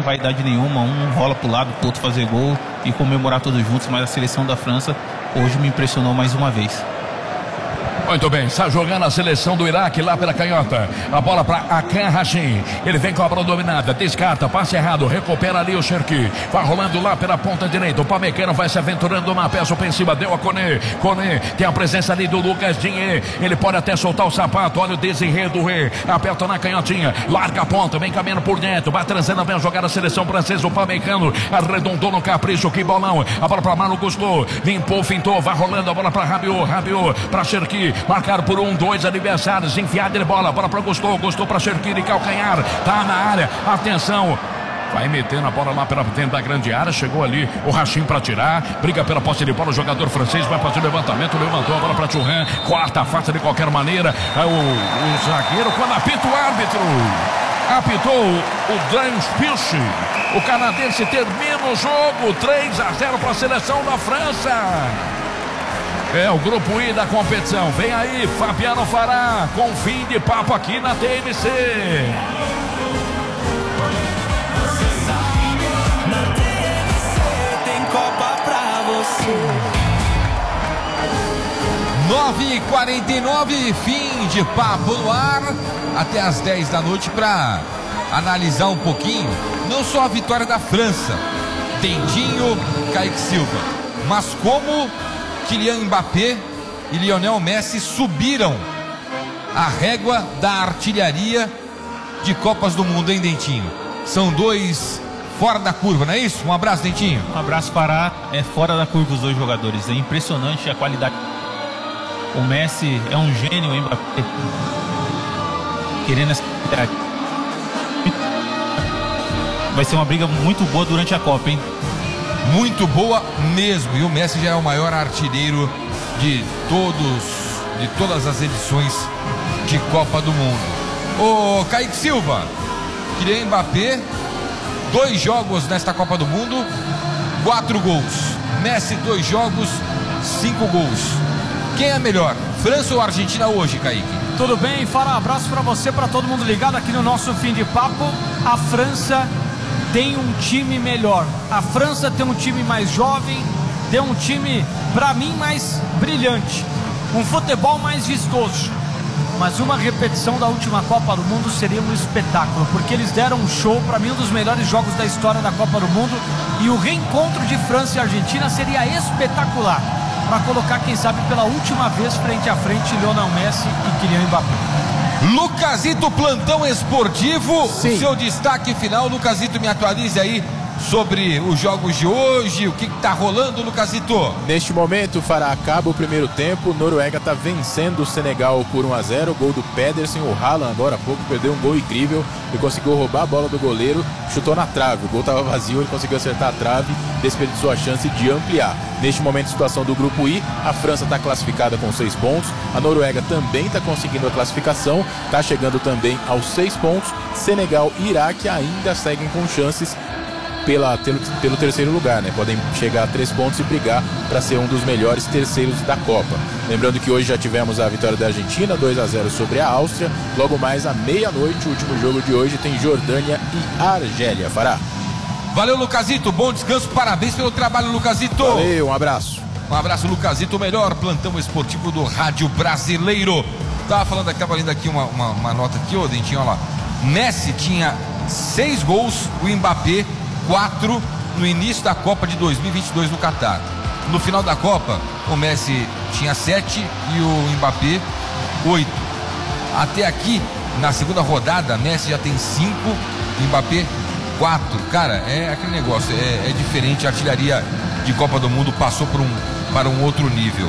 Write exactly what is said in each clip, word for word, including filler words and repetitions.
vaidade nenhuma, um rola pro lado, o outro fazer gol e comemorar todos juntos, mas a seleção da França hoje me impressionou mais uma vez. Muito bem, está jogando a seleção do Iraque lá pela canhota. A bola para Akan Hashim. Ele vem com a bola dominada, descarta, passe errado, recupera ali o Cherki. Vai rolando lá pela ponta direita. O Pamecano vai se aventurando na peça ofensiva. Deu a Koné. Koné tem a presença ali do Lucas Digne. Ele pode até soltar o sapato. Olha o Desiré do Rei. Aperta na canhotinha. Larga a ponta, vem caminhando por dentro. Vai trazendo, vem jogar a seleção francesa. O Pamecano arredondou no capricho. Que bolão. A bola para Manu Gusto. Limpou, fintou. Vai rolando a bola para Rabiot. Rabiot para Cherki. Marcaram por um, dois adversários. Enfiada de bola. Bola para Gostou. Gostou para Cherki de calcanhar. Tá na área. Atenção. Vai metendo a bola lá pela dentro da grande área. Chegou ali o Hashim para tirar. Briga pela posse de bola. O jogador francês vai fazer o levantamento. Levantou a bola para Thuram. Quarta a face de qualquer maneira. É o, o zagueiro. Quando apita o árbitro. Apitou o Dan Spielsch. O canadense termina o jogo. três a zero para a seleção da França. É o grupo I da competição. Vem aí, Fabiano Fará, com fim de papo aqui na T M C. Na T M C tem Copa pra você. nove e quarenta e nove, fim de papo no ar. Até às dez da noite para analisar um pouquinho, não só a vitória da França, Dentinho, Kaique Silva, mas como Kylian Mbappé e Lionel Messi subiram a régua da artilharia de Copas do Mundo, hein, Dentinho? São dois fora da curva, não é isso? Um abraço, Dentinho. Um abraço, Pará. É fora da curva os dois jogadores. É impressionante a qualidade. O Messi é um gênio, o Mbappé querendo essa. Vai ser uma briga muito boa durante a Copa, hein? Muito boa mesmo. E o Messi já é o maior artilheiro de todos, de todas as edições de Copa do Mundo. Ô Kaique Silva, Kylian Mbappé, dois jogos nesta Copa do Mundo, quatro gols. Messi, dois jogos, cinco gols. Quem é melhor, França ou Argentina hoje, Kaique? Tudo bem, Fala, abraço pra você, pra todo mundo ligado aqui no nosso fim de papo. A França tem um time melhor. A França tem um time mais jovem, tem um time, pra mim, mais brilhante. Um futebol mais vistoso. Mas uma repetição da última Copa do Mundo seria um espetáculo, porque eles deram um show, pra mim, um dos melhores jogos da história da Copa do Mundo. E o reencontro de França e Argentina seria espetacular, para colocar, quem sabe, pela última vez frente a frente Lionel Messi e Kylian Mbappé. Lucasito, plantão esportivo. Sim. O seu destaque final, Lucasito, me atualize aí sobre os jogos de hoje, o que está rolando, Lucasito? Neste momento, Fará, acaba o primeiro tempo, Noruega está vencendo o Senegal por um a zero, gol do Pedersen. O Haaland agora há pouco perdeu um gol incrível e conseguiu roubar a bola do goleiro, chutou na trave, o gol estava vazio, ele conseguiu acertar a trave, desperdiçou a chance de ampliar. Neste momento, situação do grupo I, a França está classificada com seis pontos, a Noruega também está conseguindo a classificação, está chegando também aos seis pontos, Senegal e Iraque ainda seguem com chances Pela, pelo, pelo terceiro lugar, né? Podem chegar a três pontos e brigar para ser um dos melhores terceiros da Copa. Lembrando que hoje já tivemos a vitória da Argentina, dois a zero sobre a Áustria. Logo mais à meia-noite, o último jogo de hoje tem Jordânia e Argélia. Fará. Valeu, Lucasito, bom descanso, parabéns pelo trabalho, Lucasito. Valeu, um abraço. Um abraço, Lucasito, o melhor plantão esportivo do rádio brasileiro. Tava falando aqui, tava lendo aqui uma, uma, uma nota aqui, ô Dentinho, olha lá. Messi tinha seis gols, o Mbappé quatro no início da Copa de dois mil e vinte e dois no Catar. No final da Copa, o Messi tinha sete e o Mbappé oito. Até aqui, na segunda rodada, Messi já tem cinco, Mbappé quatro. Cara, é aquele negócio, é, é diferente. A artilharia de Copa do Mundo passou por um, para um outro nível.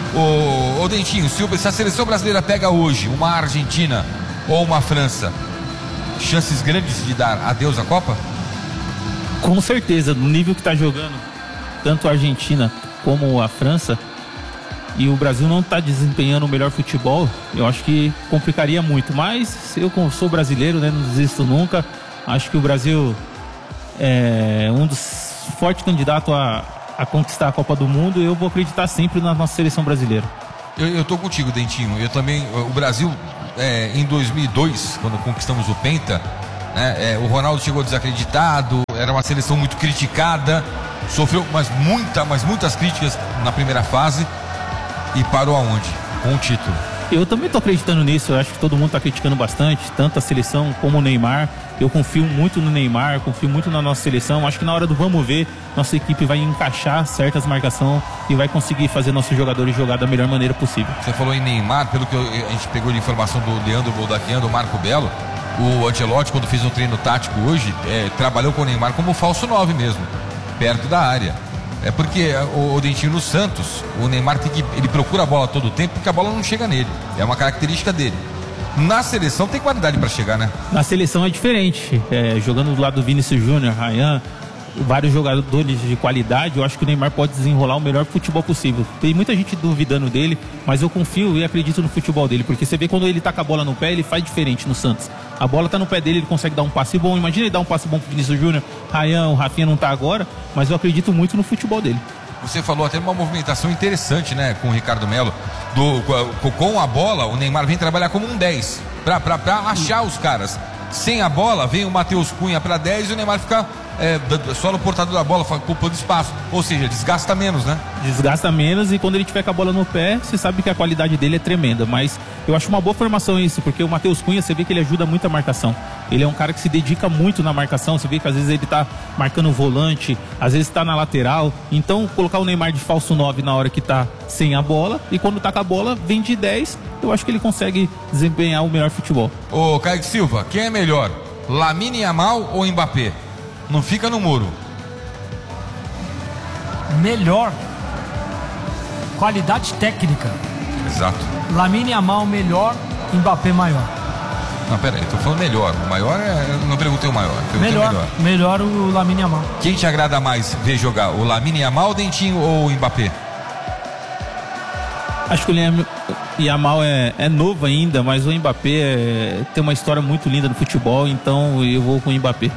Ô, ô Dentinho, se a seleção brasileira pega hoje uma Argentina ou uma França, chances grandes de dar adeus à Copa? Com certeza, no nível que está jogando tanto a Argentina como a França, e o Brasil não está desempenhando o melhor futebol, eu acho que complicaria muito. Mas eu, como sou brasileiro, né, não desisto nunca. Acho que o Brasil é um dos fortes candidatos a, a conquistar a Copa do Mundo, e eu vou acreditar sempre na nossa seleção brasileira. Eu, eu tô contigo, Dentinho. Eu também, o Brasil, é, em dois mil e dois, quando conquistamos o Penta, né, é, o Ronaldo chegou desacreditado, era uma seleção muito criticada, sofreu mas, muita, mas muitas críticas na primeira fase e parou aonde? Com o título. Eu também estou acreditando nisso, eu acho que todo mundo está criticando bastante, tanto a seleção como o Neymar. Eu confio muito no Neymar, confio muito na nossa seleção. Acho que na hora do vamos ver, nossa equipe vai encaixar certas marcações e vai conseguir fazer nossos jogadores jogar da melhor maneira possível. Você falou em Neymar, pelo que eu, a gente pegou de informação do Leandro Boldaquian, do Marco Belo, o Ancelotti, quando fez um treino tático hoje, é, trabalhou com o Neymar como falso nove mesmo, perto da área. É porque o, o Dentinho no Santos, o Neymar tem que, ele procura a bola todo o tempo porque a bola não chega nele. É uma característica dele. Na seleção tem qualidade para chegar, né? Na seleção é diferente. É, jogando do lado do Vinícius Júnior, Ryan, vários jogadores de qualidade, eu acho que o Neymar pode desenrolar o melhor futebol possível. Tem muita gente duvidando dele, mas eu confio e acredito no futebol dele, porque você vê quando ele tá com a bola no pé, ele faz diferente no Santos. A bola tá no pé dele, ele consegue dar um passe bom. Imagina ele dar um passe bom pro Vinícius Júnior, Ryan, o Rafinha não tá agora, mas eu acredito muito no futebol dele. Você falou até uma movimentação interessante, né, com o Ricardo Melo. Do, com a bola, o Neymar vem trabalhar como um dez, pra, pra, pra achar os caras. Sem a bola, vem o Matheus Cunha para dez e o Neymar fica é, só no portador da bola, ocupando espaço. Ou seja, desgasta menos, né? Desgasta menos e quando ele tiver com a bola no pé, você sabe que a qualidade dele é tremenda. Mas eu acho uma boa formação isso, porque o Matheus Cunha, você vê que ele ajuda muito a marcação. Ele é um cara que se dedica muito na marcação. Você vê que às vezes ele tá marcando o volante, às vezes tá na lateral. Então, colocar o Neymar de falso nove na hora que tá sem a bola, e quando tá com a bola, vem de dez. Eu acho que ele consegue desempenhar o melhor futebol. Ô, Kaique Silva, quem é melhor? Lamine Yamal ou Mbappé? Não fica no muro. Melhor. Qualidade técnica. Exato. Lamine Yamal melhor, Mbappé maior. Não, pera aí, tô falando melhor. O maior é... Eu não perguntei o maior. Melhor, melhor. Melhor o Lamine Yamal. Quem te agrada mais ver jogar? O Lamine Yamal, Dentinho ou o Mbappé? Acho que o Yamal é, é novo ainda, mas o Mbappé é, tem uma história muito linda no futebol, então eu vou com o Mbappé.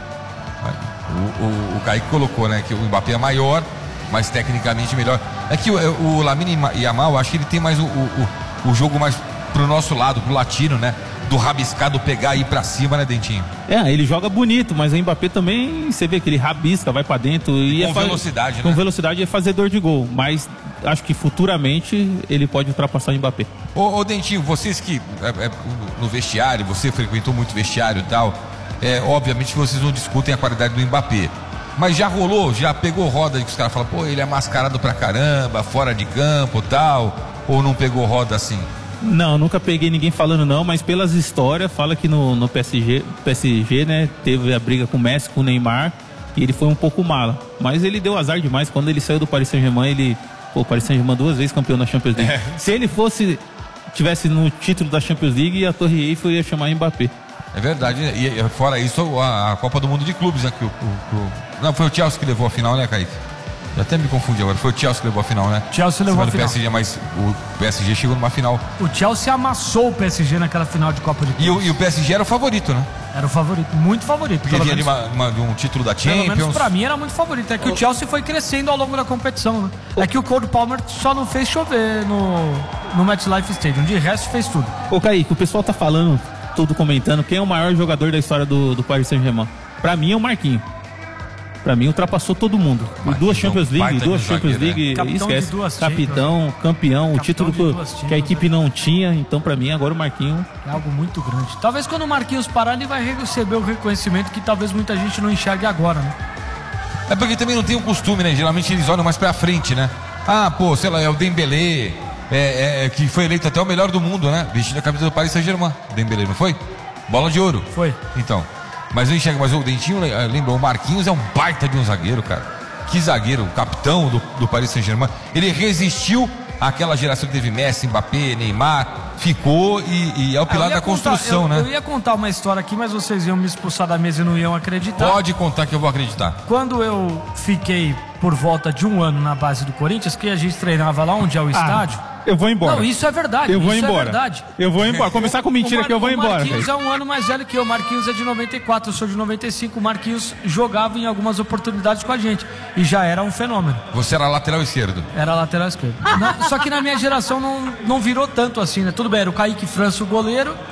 O, o, o Kaique colocou, né, que o Mbappé é maior, mas tecnicamente melhor. É que o, o Lamine Yamal, acho que ele tem mais o, o, o jogo mais pro nosso lado, pro latino, né? Do rabiscado pegar e ir pra cima, né, Dentinho? É, ele joga bonito, mas o Mbappé também, você vê que ele rabisca, vai pra dentro. E com é velocidade, fa- né? Com velocidade é fazedor de gol, mas acho que futuramente ele pode ultrapassar o Mbappé. Ô, ô Dentinho, vocês que é, é, no vestiário, você frequentou muito vestiário e tal, é, obviamente que vocês não discutem a qualidade do Mbappé. Mas já rolou, já pegou roda que os caras falam, pô, ele é mascarado pra caramba, fora de campo e tal, ou não pegou roda assim? Não, nunca peguei ninguém falando não, mas pelas histórias, fala que no, no P S G, P S G, né, teve a briga com o Messi, com o Neymar, e ele foi um pouco mala. Mas ele deu azar demais, quando ele saiu do Paris Saint-Germain, ele, pô, o Paris Saint-Germain duas vezes campeão da Champions League. É. Se ele fosse, tivesse no título da Champions League, a Torre Eiffel ia chamar Mbappé. É verdade, e fora isso, a, a Copa do Mundo de Clubes, né, que o, o, o... Não, foi o Chelsea que levou a final, né, Kaique? Eu até me confundi agora, foi o Chelsea que levou a final, né? Chelsea levou a final. P S G, mas o P S G chegou numa final. O Chelsea amassou o P S G naquela final de Copa de Clubes. E o, e o P S G era o favorito, né? Era o favorito, muito favorito. Porque vinha de, uma, uma, de um título da Champions. Pelo menos pra mim era muito favorito. É que o Chelsea foi crescendo ao longo da competição, né? É que o Cole Palmer só não fez chover no, no MetLife Stadium. De resto fez tudo. Ô Kaique, o pessoal tá falando, tudo comentando, quem é o maior jogador da história do, do Paris Saint-Germain? Pra mim é o Marquinhos. Pra mim ultrapassou todo mundo. Marquinhos, duas Champions League, duas Champions League, né? esquece. Duas Capitão, campeão, Capitão o título que, que a equipe não tinha. Então pra mim agora o Marquinhos é algo muito grande. Talvez quando o Marquinhos parar ele vai receber o reconhecimento que talvez muita gente não enxergue agora, né? É porque também não tem o costume, né? Geralmente eles olham mais pra frente, né? Ah, pô, sei lá, é o Dembélé, é, é, que foi eleito até o melhor do mundo, né? Vestindo a camisa do Paris Saint-Germain. Dembélé, não foi? Bola de ouro. Foi. Então, mas eu enxergo, mas o Dentinho, lembra, o Marquinhos é um baita de um zagueiro, cara. Que zagueiro, o capitão do, do Paris Saint-Germain. Ele resistiu àquela geração que teve Messi, Mbappé, Neymar, ficou e, e é o pilar da contar, construção, eu, né? Eu ia contar uma história aqui, mas vocês iam me expulsar da mesa e não iam acreditar. Pode contar que eu vou acreditar. Quando eu fiquei por volta de um ano na base do Corinthians, que a gente treinava lá onde é o estádio. Ah, eu vou embora. Não, isso é verdade. Eu vou isso embora. É verdade. Eu vou embora. Começar com mentira Mar... que eu vou embora. O Marquinhos véio. é um ano mais velho que eu. O Marquinhos é de noventa e quatro, eu sou de noventa e cinco. O Marquinhos jogava em algumas oportunidades com a gente e já era um fenômeno. Você era lateral esquerdo? Era lateral esquerdo. Na... Só que na minha geração não, não virou tanto assim, né? Tudo bem, era o Kaique França o goleiro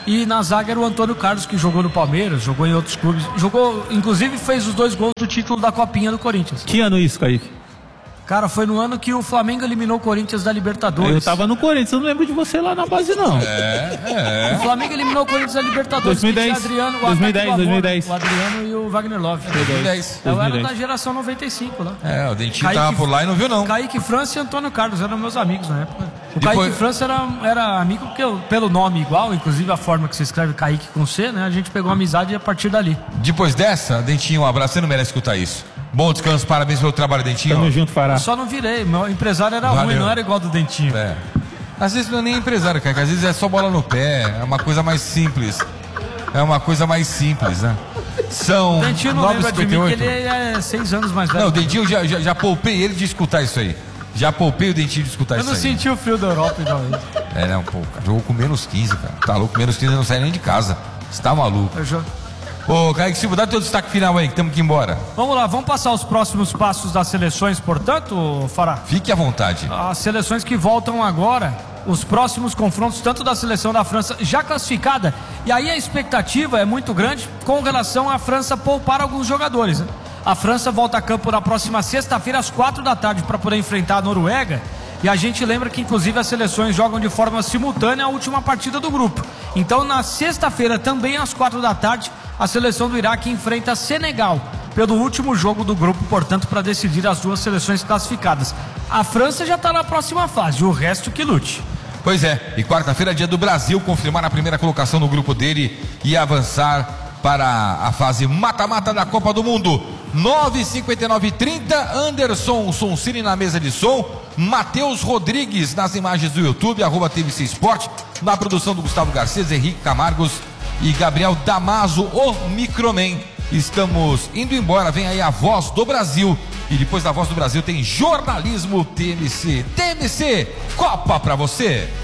E na zaga era o Antônio Carlos, que jogou no Palmeiras, jogou em outros clubes. Jogou, inclusive fez os dois gols do título da Copinha do Corinthians. Que ano isso, Kaique? Cara, foi no ano que o Flamengo eliminou o Corinthians da Libertadores. Eu tava no Corinthians, eu não lembro de você lá na base, não. É, é. O Flamengo eliminou o Corinthians da Libertadores. dois mil e dez, que tinha Adriano, o dois mil e dez, ataque do dois mil e amor, dez. O Adriano e o Wagner Love. dois mil e dez. Eu era dois mil e dez. da geração noventa e cinco lá. É, o Dentinho Kaique- tava por lá e não viu, não. Kaique França e Antônio Carlos eram meus amigos na época. O Depois- Kaique França era, era amigo porque eu, pelo nome igual, inclusive a forma que você escreve Kaique com C, né? A gente pegou amizade a partir dali. Depois dessa, Dentinho, um abraço. Você não merece escutar isso. Bom descanso, parabéns pelo trabalho, Dentinho. Tamo junto, Fará. Só não virei, meu empresário era Valeu. ruim, não era igual do Dentinho. É. Às vezes não é nem empresário, cara, que às vezes é só bola no pé, é uma coisa mais simples. É uma coisa mais simples, né? São O Dentinho não nove e lembra de mim, cinquenta e que oito. ele é seis anos mais velho. Não, o Dentinho, já, já, já poupei ele de escutar isso aí. Já poupei o Dentinho de escutar Eu isso não aí. senti o frio da Europa igual ele. É, não, pô, cara, jogou com menos quinze, cara. Tá louco, menos quinze não sai nem de casa. Você tá maluco. Eu jo- Ô, Kaique Silva, dá teu destaque final aí, que temos que ir embora. Vamos lá, vamos passar os próximos passos das seleções, portanto, Fará? Fique à vontade. As seleções que voltam agora, os próximos confrontos, tanto da seleção da França já classificada, e aí a expectativa é muito grande com relação à França poupar alguns jogadores, né? A França volta a campo na próxima sexta-feira às quatro da tarde para poder enfrentar a Noruega. E a gente lembra que inclusive as seleções jogam de forma simultânea a última partida do grupo. Então na sexta-feira também às quatro da tarde a seleção do Iraque enfrenta a Senegal pelo último jogo do grupo, portanto para decidir as duas seleções classificadas. A França já está na próxima fase, o resto que lute. Pois é, e quarta-feira é dia do Brasil confirmar a primeira colocação no grupo dele e avançar para a fase mata-mata da Copa do Mundo. nove, cinquenta e nove, trinta, Anderson Sonsini na mesa de som, Matheus Rodrigues nas imagens do YouTube, arroba T V C Sport, na produção do Gustavo Garcês, Henrique Camargos e Gabriel Damaso, o Microman. Estamos indo embora, vem aí a Voz do Brasil, e depois da Voz do Brasil tem Jornalismo T M C. T M C, Copa pra você!